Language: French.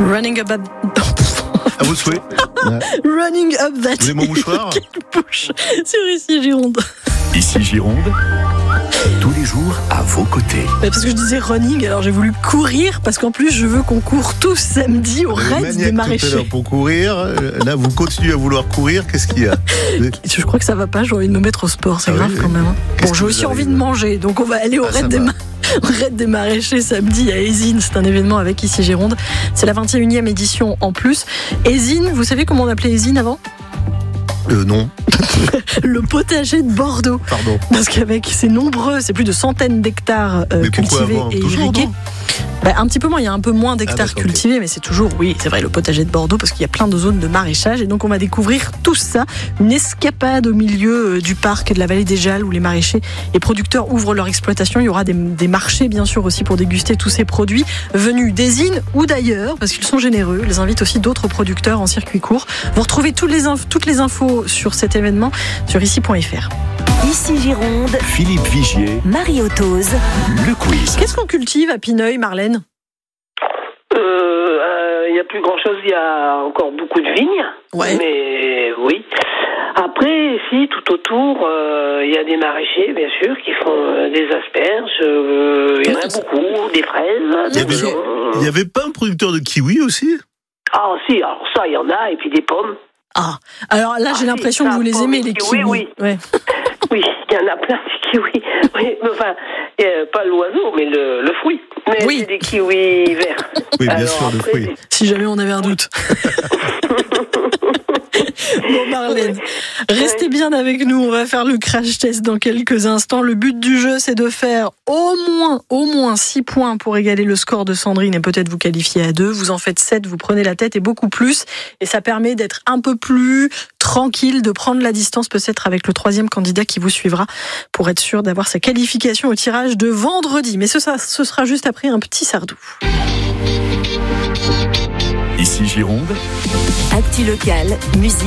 Running up that... À vos souhaits. Running up that... Vous avez mon mouchoir? Quelle bouche sur Ici Gironde. Ici Gironde, tous les jours à vos côtés. Parce que je disais running, alors j'ai voulu courir, parce qu'en plus je veux qu'on court tous samedi au raid des maraîchers. Pour courir, là vous continuez à vouloir courir, qu'est-ce qu'il y a? Je crois que ça va pas, j'ai envie de me mettre au sport, c'est grave quand même. Bon, j'ai aussi envie de manger, donc on va aller au raid des maraîchers samedi à Ézine. C'est un événement avec Ici Gironde. C'est la 21e édition en plus. Ézine, vous savez comment on appelait Ézine avant? Non. Le potager de Bordeaux. Pardon. Parce qu'avec ces nombreux, c'est plus de centaines d'hectares cultivés et irrigués. Un petit peu moins, il y a un peu moins d'hectares cultivés, mais c'est toujours, oui, c'est vrai, le potager de Bordeaux, parce qu'il y a plein de zones de maraîchage. Et donc on va découvrir tout ça, une escapade au milieu du parc et de la vallée des Jalles, où les maraîchers et producteurs ouvrent leur exploitation. Il y aura des marchés, bien sûr, aussi pour déguster tous ces produits venus d'Ézine ou d'ailleurs, parce qu'ils sont généreux. Ils invitent aussi d'autres producteurs en circuit court. Vous retrouvez toutes les infos sur cet événement sur ici.fr. Ici Gironde, Philippe Vigier, Marie Autoz, le quiz. Qu'est-ce qu'on cultive à Pineuil, Marlène? Il n'y a plus grand-chose, il y a encore beaucoup de vignes. Ouais. Mais oui. Après, si, tout autour, il y a des maraîchers, bien sûr, qui font des asperges. Il y en a beaucoup, des fraises. Il n'y avait pas un producteur de kiwis aussi? Ah si, alors ça, il y en a, et puis des pommes. Ah, alors là, j'ai l'impression que vous les aimez, les kiwis. Oui. Ouais. Oui, il y en a plein de kiwis. Oui, enfin, pas l'oiseau, mais le fruit. Mais oui. C'est des kiwis verts. Oui, bien sûr, le fruit. Si jamais on avait un doute. Bon, Marlène, restez bien avec nous. On va faire le crash test dans quelques instants. Le but du jeu, c'est de faire au moins 6 points pour égaler le score de Sandrine et peut-être vous qualifier à 2. Vous en faites 7, vous prenez la tête et beaucoup plus. Et ça permet d'être un peu plus tranquille, de prendre la distance peut-être avec le 3e candidat qui vous suivra pour être sûr d'avoir sa qualification au tirage de vendredi. Mais ce sera juste après un petit Sardou. Ici Gironde, Actu Local, musique.